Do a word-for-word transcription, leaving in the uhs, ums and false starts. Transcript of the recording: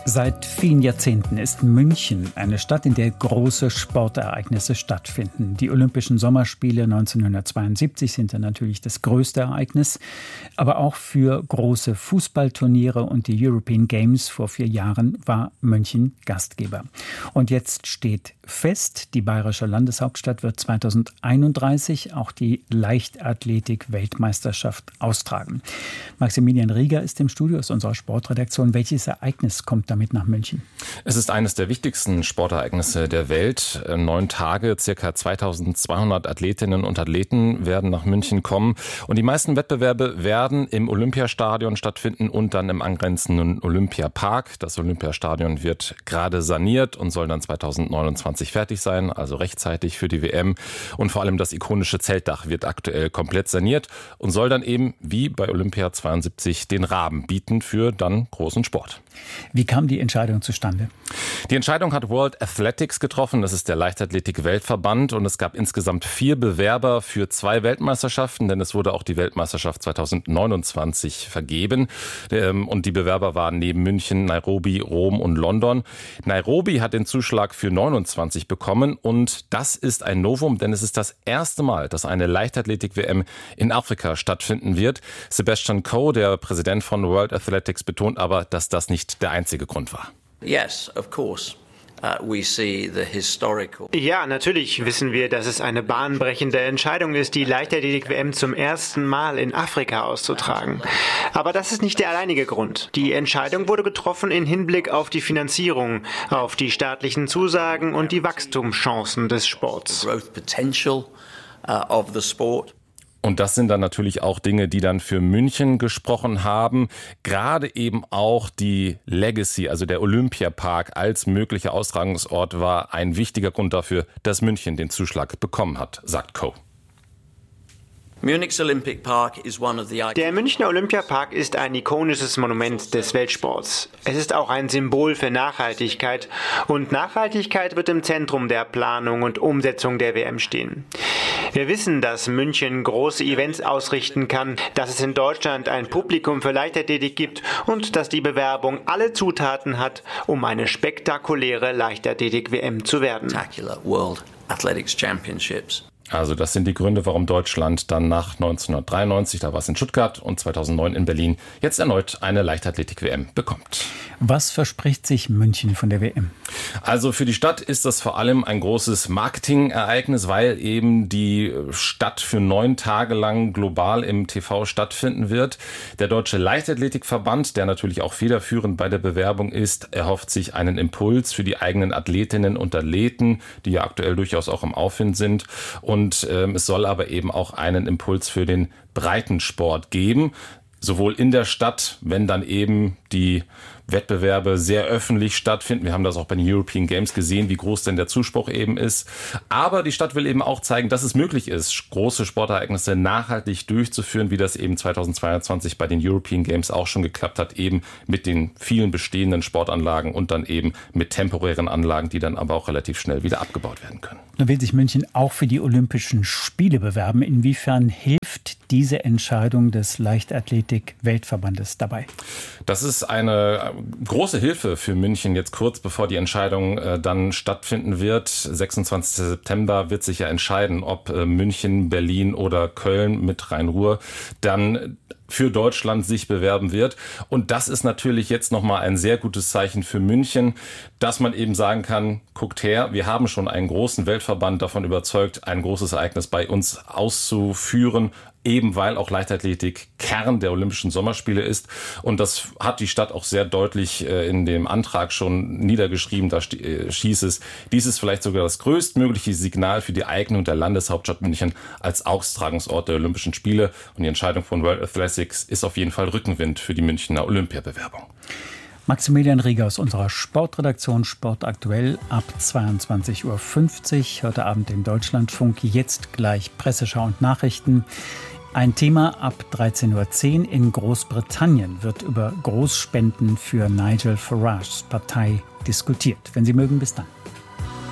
Seit vielen Jahrzehnten ist München eine Stadt, in der große Sportereignisse stattfinden. Die Olympischen Sommerspiele neunzehnhundertzweiundsiebzig sind dann natürlich das größte Ereignis, aber auch für große Fußballturniere und die European Games vor vier Jahren war München Gastgeber. Und jetzt steht fest, die bayerische Landeshauptstadt wird zweitausendeinunddreißig auch die Leichtathletik-Weltmeisterschaft austragen. Maximilian Rieger ist im Studio aus unserer Sportredaktion. Welches Ereignis kommt damit nach München? Es ist eines der wichtigsten Sportereignisse der Welt. Neun Tage, circa zweitausendzweihundert Athletinnen und Athleten werden nach München kommen. Und die meisten Wettbewerbe werden im Olympiastadion stattfinden und dann im angrenzenden Olympiapark. Das Olympiastadion wird gerade saniert und soll dann zweitausendneunundzwanzig fertig sein, also rechtzeitig für die W M. Und vor allem das ikonische Zeltdach wird aktuell komplett saniert und soll dann eben wie bei Olympia zweiundsiebzig den Rahmen bieten für dann großen Sport. Wie kam die Entscheidung zustande? Die Entscheidung hat World Athletics getroffen. Das ist der Leichtathletik-Weltverband. Und es gab insgesamt vier Bewerber für zwei Weltmeisterschaften, denn es wurde auch die Weltmeisterschaft zweitausendneunundzwanzig vergeben. Und die Bewerber waren neben München, Nairobi, Rom und London. Nairobi hat den Zuschlag für neunundzwanzig bekommen. Und das ist ein Novum, denn es ist das erste Mal, dass eine Leichtathletik-W M in Afrika stattfinden wird. Sebastian Coe, der Präsident von World Athletics, betont aber, dass das nicht der einzige Grund war. Yes, of course. Uh, we see the historical. Ja, natürlich wissen wir, dass es eine bahnbrechende Entscheidung ist, die Leichtathletik-W M zum ersten Mal in Afrika auszutragen. Aber das ist nicht der alleinige Grund. Die Entscheidung wurde getroffen in Hinblick auf die Finanzierung, auf die staatlichen Zusagen und die Wachstumschancen des Sports. The growth potential uh, of the sport. Und das sind dann natürlich auch Dinge, die dann für München gesprochen haben. Gerade eben auch die Legacy, also der Olympiapark als möglicher Austragungsort war ein wichtiger Grund dafür, dass München den Zuschlag bekommen hat, sagt Coe. Der Münchner Olympiapark ist ein ikonisches Monument des Weltsports. Es ist auch ein Symbol für Nachhaltigkeit und Nachhaltigkeit wird im Zentrum der Planung und Umsetzung der W M stehen. Wir wissen, dass München große Events ausrichten kann, dass es in Deutschland ein Publikum für Leichtathletik gibt und dass die Bewerbung alle Zutaten hat, um eine spektakuläre Leichtathletik-W M zu werden. World Athletics Championships. Also das sind die Gründe, warum Deutschland dann nach neunzehnhundertdreiundneunzig, da war es in Stuttgart, und zweitausendneun in Berlin, jetzt erneut eine Leichtathletik-W M bekommt. Was verspricht sich München von der W M? Also für die Stadt ist das vor allem ein großes Marketingereignis, weil eben die Stadt für neun Tage lang global im T V stattfinden wird. Der Deutsche Leichtathletikverband, der natürlich auch federführend bei der Bewerbung ist, erhofft sich einen Impuls für die eigenen Athletinnen und Athleten, die ja aktuell durchaus auch im Aufwind sind. Und ähm, es soll aber eben auch einen Impuls für den Breitensport geben, sowohl in der Stadt, wenn dann eben die Wettbewerbe sehr öffentlich stattfinden. Wir haben das auch bei den European Games gesehen, wie groß denn der Zuspruch eben ist. Aber die Stadt will eben auch zeigen, dass es möglich ist, große Sportereignisse nachhaltig durchzuführen, wie das eben zweitausendzweiundzwanzig bei den European Games auch schon geklappt hat, eben mit den vielen bestehenden Sportanlagen und dann eben mit temporären Anlagen, die dann aber auch relativ schnell wieder abgebaut werden können. Nun will sich München auch für die Olympischen Spiele bewerben. Inwiefern hilft diese Entscheidung des Leichtathletik-Weltverbandes dabei? Das ist eine große Hilfe für München jetzt kurz bevor die Entscheidung äh, dann stattfinden wird. sechsundzwanzigsten September wird sich ja entscheiden, ob äh, München, Berlin oder Köln mit Rhein-Ruhr dann für Deutschland sich bewerben wird. Und das ist natürlich jetzt nochmal ein sehr gutes Zeichen für München, dass man eben sagen kann, guckt her, wir haben schon einen großen Weltverband davon überzeugt, ein großes Ereignis bei uns auszuführen, eben weil auch Leichtathletik Kern der Olympischen Sommerspiele ist. Und das hat die Stadt auch sehr deutlich in dem Antrag schon niedergeschrieben. Da hieß es, dies ist vielleicht sogar das größtmögliche Signal für die Eignung der Landeshauptstadt München als Austragungsort der Olympischen Spiele. Und die Entscheidung von World Athletics ist auf jeden Fall Rückenwind für die Münchner Olympiabewerbung. Maximilian Rieger aus unserer Sportredaktion Sport aktuell ab zweiundzwanzig Uhr fünfzig. Heute Abend im Deutschlandfunk. Jetzt gleich Presseschau und Nachrichten. Ein Thema ab dreizehn Uhr zehn in Großbritannien wird über Großspenden für Nigel Farages Partei diskutiert. Wenn Sie mögen, bis dann.